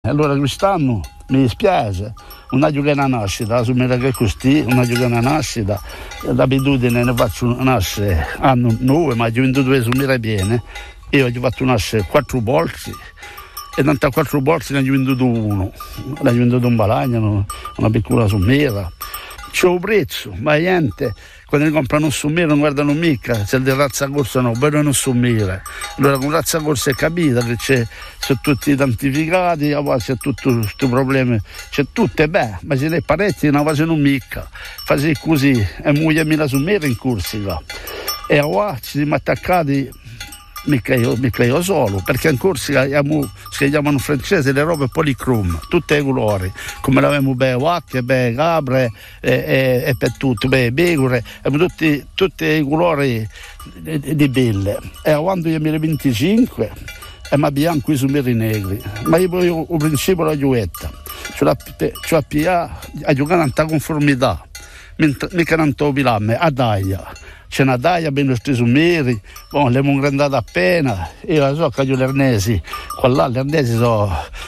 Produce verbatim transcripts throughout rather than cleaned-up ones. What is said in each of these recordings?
Allora quest'anno mi dispiace, una giocata nascita, la sommità che è così, una giocata nascita, l'abitudine ne faccio nascere anno nuovo, ma ho vinto due sommire piene, io ho fatto nascere quattro bolsi e tanto a quattro bolsi ne ho venduto uno, ne ho venduto un balagno, una piccola sommiera. C'è un prezzo, ma niente, quando ne comprano un sommiere non guardano mica, se il di razza corsa no, vogliono un sommiere. Allora con razza corsa è capita che c'è, sono tutti identificati, a volte c'è tutto questo problema, c'è tutto, beh, ma se ne parecchi non facciano mica, fate così, e moglie la sommiera in Corsica, e a volte ci siamo attaccati. Mica io, mica io solo, perché in Corsica si chiamano in francese le robe policrom, tutte i colori, come l'avevamo per vacche, per capre e, e, e per tutto, per pecore, tutti, tutti i colori di, di belle. E quando io mi ero venticinque, e ma bianco i sommieri negri, ma io poi il principio la giuetta, cioè a Pia a giocare in conformità, mica non topilamme, a Daia. C'è una Daia ben nostri sommieri, bon, le abbiamo grandate appena, io so che gli ernesi, qua là gli ernesi sono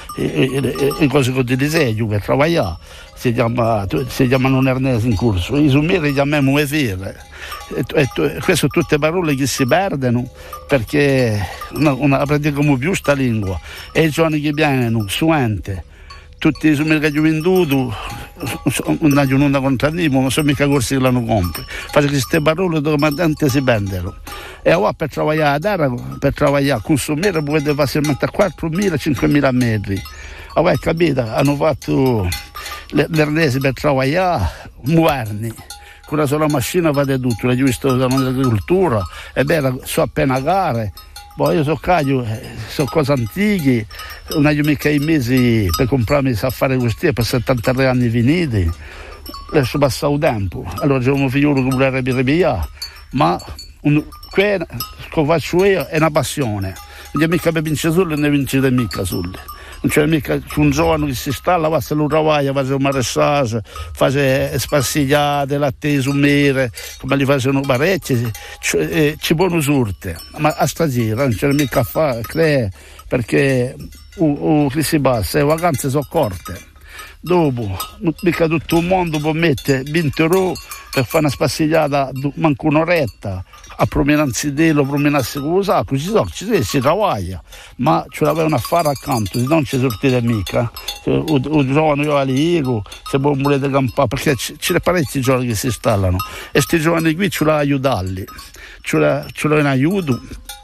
le cose che ti disegno per lavorare, si, chiama, si chiamano un ernese in corso, i sommieri li chiamiamo e fire, e, e, e queste sono tutte parole che si perdono perché non pratichiamo più sta lingua, e i giovani che viene, suente, tutti i sommieri che ho venduto non hanno nulla contro di me, ma sono mica corsi che l'hanno compri. Faccio queste parole dove tante si perdono. E ora per lavorare a terra, per lavorare con sommiere potete facilmente a quattromila cinquemila metri. Ora capito, hanno fatto l'ernese per lavorare moderni. Con una sola macchina fate tutto, l'ho visto nell'agricoltura, è vero, so appena gare. Boh, io so caglio, sono cose antiche, non ho mica i mesi per comprarmi a fare questi, per settantatré anni finiti, adesso passa il tempo, allora c'è un figlio che vuole ripiare, ma un, quello che faccio io è una passione, non c'è mica per vincere solo e ne vincete mica solo. Non c'è mica un giovane che si installa, va a lo lavora, fa un maressaggio, fa spassigliate, latte di sommiere, come li facciano parecchi, ci, ci buono sorte. Ma a stasera non c'è mica a fare, perché uh, uh, si basta, le vacanze sono corte. Dopo, mica tutto il mondo può mettere venti euro per fare una spassigliata, manco un'oretta, a promenarsi dello, promenarsi con lo sacco, ci so, ci si, si lavora, ma ce l'aveva un affare accanto, se non ci sortite mica. Un giovane io aliego, se voi volete campare, perché ci sono parecchi giovani che si installano, e questi giovani qui ce l'ha aiutarli, ce l'ha in aiuto,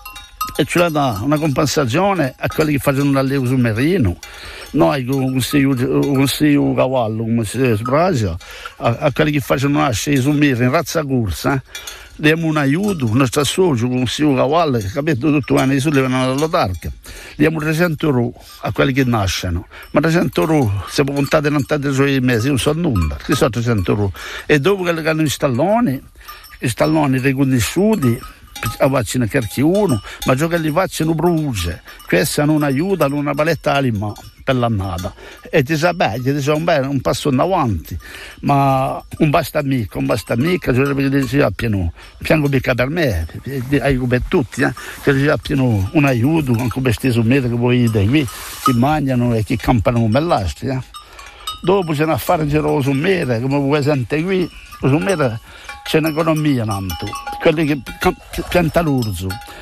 e ce l'ha da una compensazione a quelli che fanno l'allievo sottomarino. Noi con questo cavallo, come si sprasa, a, a quelli che fanno nascere i sommieri in razza corsa, eh, diamo un aiuto, il nostro socio con questo cavallo, capito, tutto l'anno di soldi vengono dalla targa, diamo trecento euro a quelli che nascono, ma trecento euro se può contare in tanti giorni di mese, io so nulla, che sono trecento euro, e dopo che hanno i stalloni, i stalloni riconosciuti, a vaccina che uno, ma ciò che li facciano brucia, questa non aiuta, non una paletta all'imma per l'annata, e ti sa bene, ti sa bene, un passo in avanti, ma un basta mica, un basta mica, cioè che si sappiano, piango mica per me, aiuto per tutti, eh, che si sappiano un aiuto, anche per questi sommieri che voi vedete qui, che mangiano e che campano come l'astri, eh. Dopo c'è un affare giro sommiere, come voi sentite qui, il sommiere c'è un'economia tanto, quelli che pianta l'urzo,